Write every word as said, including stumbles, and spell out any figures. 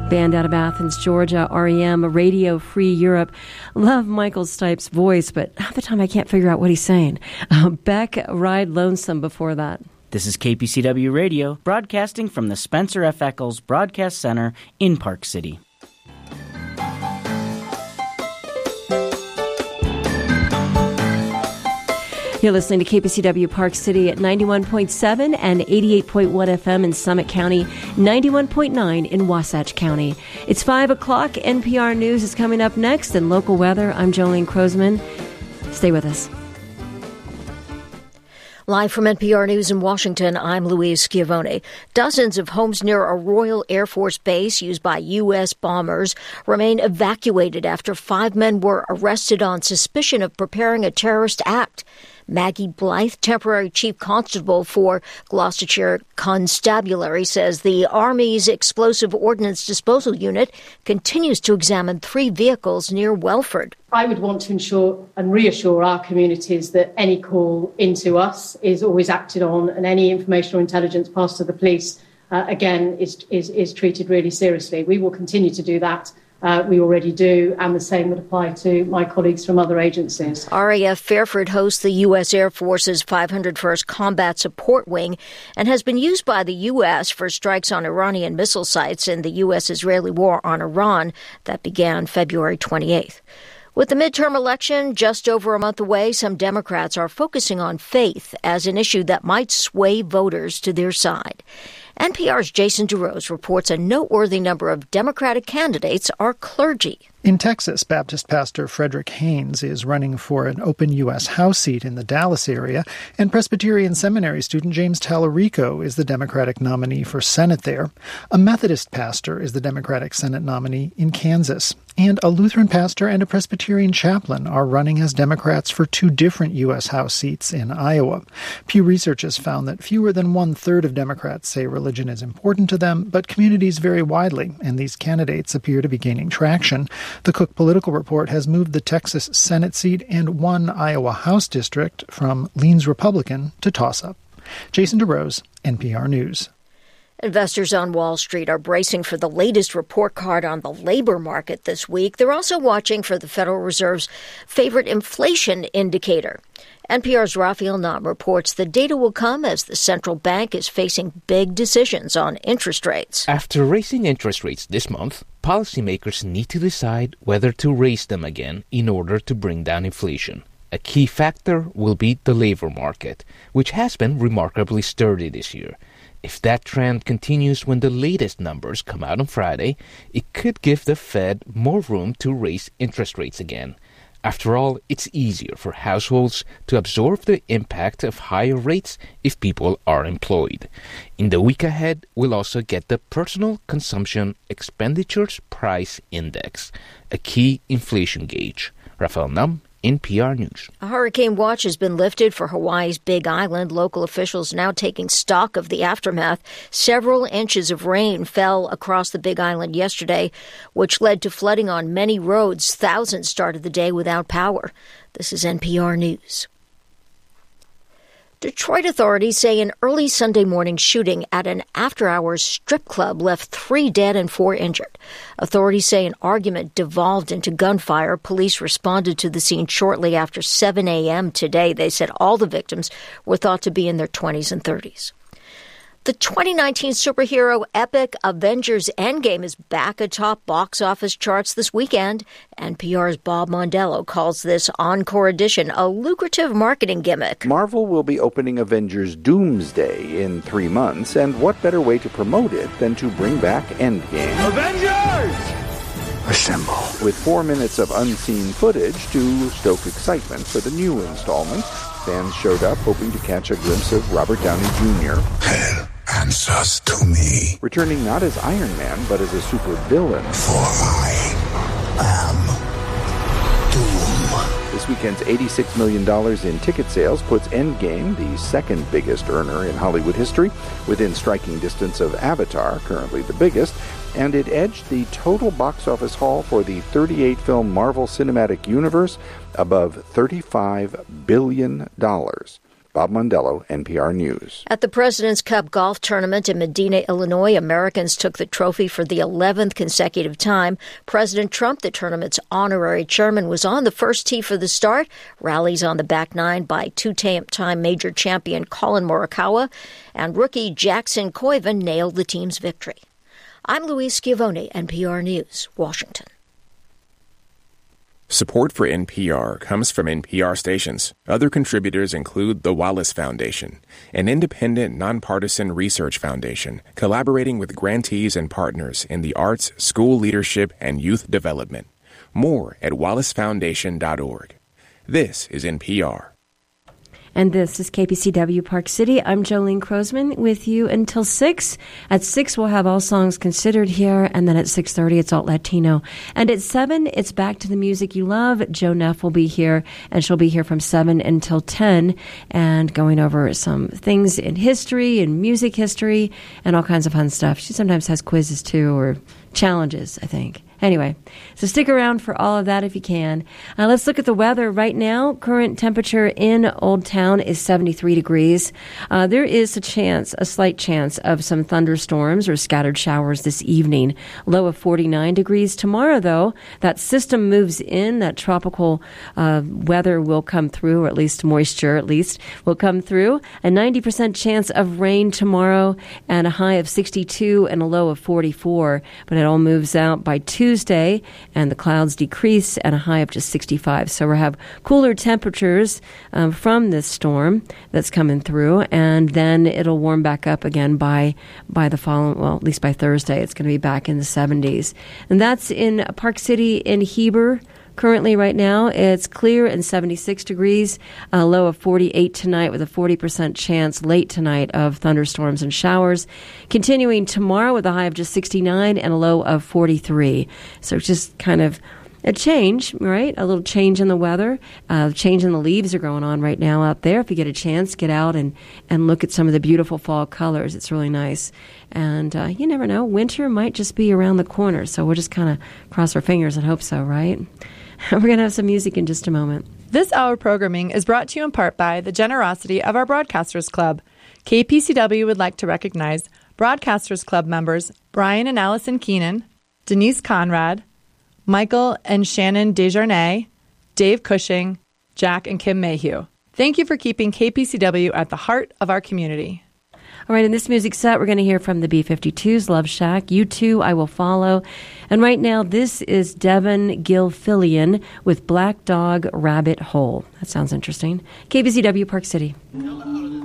Band out of Athens, Georgia, R E M, Radio Free Europe. Love Michael Stipe's voice, but half the time I can't figure out what he's saying. Uh, Beck, Ride Lonesome before that. This is K P C W Radio, broadcasting from the Spencer F. Eccles Broadcast Center in Park City. You're listening to K P C W Park City at ninety-one point seven and eighty-eight point one F M in Summit County, ninety-one point nine in Wasatch County. It's five o'clock. N P R News is coming up next, and local weather. I'm Jolene Krosman. Stay with us. Live from N P R News in Washington, I'm Louise Schiavone. Dozens of homes near a Royal Air Force base used by U S bombers remain evacuated after five men were arrested on suspicion of preparing a terrorist act. Maggie Blythe, temporary chief constable for Gloucestershire Constabulary, says the Army's Explosive Ordnance Disposal Unit continues to examine three vehicles near Welford. I would want to ensure and reassure our communities that any call into us is always acted on, and any information or intelligence passed to the police, uh, again, is, is, is treated really seriously. We will continue to do that. Uh, we already do, and the same would apply to my colleagues from other agencies. R A F Fairford hosts the U S Air Force's five hundred first Combat Support Wing and has been used by the U S for strikes on Iranian missile sites in the U S-Israeli war on Iran that began February twenty-eighth. With the midterm election just over a month away, some Democrats are focusing on faith as an issue that might sway voters to their side. N P R's Jason DeRose reports a noteworthy number of Democratic candidates are clergy. In Texas, Baptist pastor Frederick Haynes is running for an open U S House seat in the Dallas area, and Presbyterian Seminary student James Tallarico is the Democratic nominee for Senate there. A Methodist pastor is the Democratic Senate nominee in Kansas. And a Lutheran pastor and a Presbyterian chaplain are running as Democrats for two different U S House seats in Iowa. Pew Research has found that fewer than one-third of Democrats say religion is important to them, but communities vary widely, and these candidates appear to be gaining traction. The Cook Political Report has moved the Texas Senate seat and one Iowa House district from leans Republican to toss-up. Jason DeRose, N P R News. Investors on Wall Street are bracing for the latest report card on the labor market this week. They're also watching for the Federal Reserve's favorite inflation indicator. N P R's Raphael Nam reports the data will come as the central bank is facing big decisions on interest rates. After raising interest rates this month, policymakers need to decide whether to raise them again in order to bring down inflation. A key factor will be the labor market, which has been remarkably sturdy this year. If that trend continues when the latest numbers come out on Friday, it could give the Fed more room to raise interest rates again. After all, it's easier for households to absorb the impact of higher rates if people are employed. In the week ahead, we'll also get the Personal Consumption Expenditures Price Index, a key inflation gauge. Raphael Nam, N P R News. A hurricane watch has been lifted for Hawaii's Big Island. Local officials now taking stock of the aftermath. Several inches of rain fell across the Big Island yesterday, which led to flooding on many roads. Thousands started the day without power. This is N P R News. Detroit authorities say an early Sunday morning shooting at an after-hours strip club left three dead and four injured. Authorities say an argument devolved into gunfire. Police responded to the scene shortly after seven a.m. today. They said all the victims were thought to be in their twenties and thirties. The twenty nineteen superhero epic Avengers Endgame is back atop box office charts this weekend. N P R's Bob Mondello calls this encore edition a lucrative marketing gimmick. Marvel will be opening Avengers Doomsday in three months, and what better way to promote it than to bring back Endgame? Avengers! Assemble. With four minutes of unseen footage to stoke excitement for the new installment, fans showed up hoping to catch a glimpse of Robert Downey Junior Hell answers to me. Returning not as Iron Man, but as a super villain. For I am Doom. This weekend's eighty-six million dollars in ticket sales puts Endgame, the second biggest earner in Hollywood history, within striking distance of Avatar, currently the biggest, and it edged the total box office haul for the thirty-eight film Marvel Cinematic Universe above thirty-five billion dollars. Bob Mondello, N P R News. At the President's Cup golf tournament in Medina, Illinois, Americans took the trophy for the eleventh consecutive time. President Trump, the tournament's honorary chairman, was on the first tee for the start. Rallies on the back nine by two-time major champion Colin Morikawa, and rookie Jackson Koiven nailed the team's victory. I'm Louise Schiavone, N P R News, Washington. Support for N P R comes from N P R stations. Other contributors include the Wallace Foundation, an independent, nonpartisan research foundation collaborating with grantees and partners in the arts, school leadership, and youth development. More at wallace foundation dot org. This is N P R. And this is K P C W Park City. I'm Jolene Krosman with you until six. At six, we'll have All Songs Considered here, and then at six thirty, it's Alt Latino. And at seven, it's Back to the Music You Love. Joe Neff will be here, and she'll be here from seven until ten, and going over some things in history and music history and all kinds of fun stuff. She sometimes has quizzes, too, or challenges, I think. Anyway, so stick around for all of that if you can. Uh, let's look at the weather right now. Current temperature in Old Town is seventy-three degrees. Uh, there is a chance, a slight chance of some thunderstorms or scattered showers this evening. Low of forty-nine degrees. Tomorrow, though, that system moves in. That tropical uh, weather will come through, or at least moisture, at least, will come through. A ninety percent chance of rain tomorrow and a high of sixty-two and a low of forty-four. But it all moves out by two Tuesday, and the clouds decrease and a high of just sixty-five. So we'll have cooler temperatures um, from this storm that's coming through, and then it'll warm back up again by by the following, well, at least by Thursday. It's going to be back in the seventies. And that's in Park City in Heber. Currently, right now, it's clear and seventy-six degrees, a low of forty-eight tonight with a forty percent chance late tonight of thunderstorms and showers. Continuing tomorrow with a high of just sixty-nine and a low of forty-three. So just kind of a change, right? A little change in the weather. Uh, change in the leaves are going on right now out there. If you get a chance, get out and, and look at some of the beautiful fall colors. It's really nice. And uh, you never know, winter might just be around the corner. So we'll just kind of cross our fingers and hope so, right? We're going to have some music in just a moment. This hour programming is brought to you in part by the generosity of our Broadcasters Club. K P C W would like to recognize Broadcasters Club members Brian and Allison Keenan, Denise Conrad, Michael and Shannon Desjarnais, Dave Cushing, Jack and Kim Mayhew. Thank you for keeping K P C W at the heart of our community. All right, in this music set, we're going to hear from the B fifty-twos, Love Shack, You Too, I Will Follow. And right now, this is Devin Gilfillian with Black Dog Rabbit Hole. That sounds interesting. K B C W Park City.